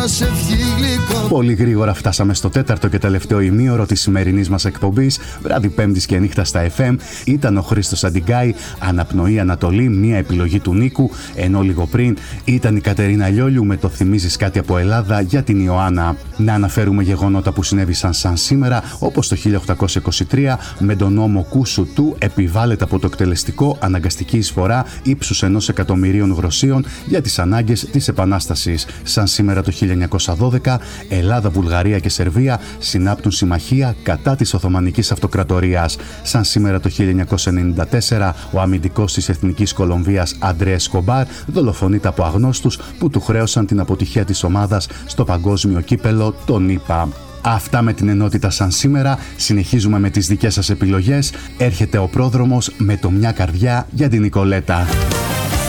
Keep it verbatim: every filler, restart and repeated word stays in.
σε βγει γλυκό. Πολύ γρήγορα φτάσαμε στο τέταρτο και τελευταίο ημίωρο της σημερινής μας εκπομπής. Βράδυ Πέμπτης και νύχτα στα εφ εμ. Ήταν ο Χρήστος Αντιγκάη, Αναπνοή Ανατολή, μια επιλογή του Νίκου. Ενώ λίγο πριν ήταν η Κατερίνα Λιόλιου με το Θυμίζεις κάτι από Ελλάδα για την Ιωάννα. Να αναφέρουμε γεγονότα που συνέβησαν σαν σήμερα, όπως το χίλια οκτακόσια είκοσι τρία με τον νόμο Κούσου του επιβάλλεται από το εκτελεστικό αναγκαστική εισφορά ύψους ενός εκατομμυρίων γροσίων για τις ανάγκες της Επανάστασης. Σαν σήμερα το χίλια εννιακόσια δώδεκα, Ελλάδα, Βουλγαρία και Σερβία συνάπτουν συμμαχία κατά της Οθωμανικής Αυτοκρατορίας. Σαν σήμερα το χίλια εννιακόσια ενενήντα τέσσερα, ο αμυντικός της Εθνικής Κολομβίας Αντρέ Εσκομπάρ δολοφονείται από αγνώστους που του χρέωσαν την αποτυχία της ομάδας στο παγκόσμιο κύπελο των ΗΠΑ. Αυτά με την ενότητα σαν σήμερα. Συνεχίζουμε με τις δικές σας επιλογές. Έρχεται ο πρόδρομος με το Μια καρδιά για την Νικολέτα.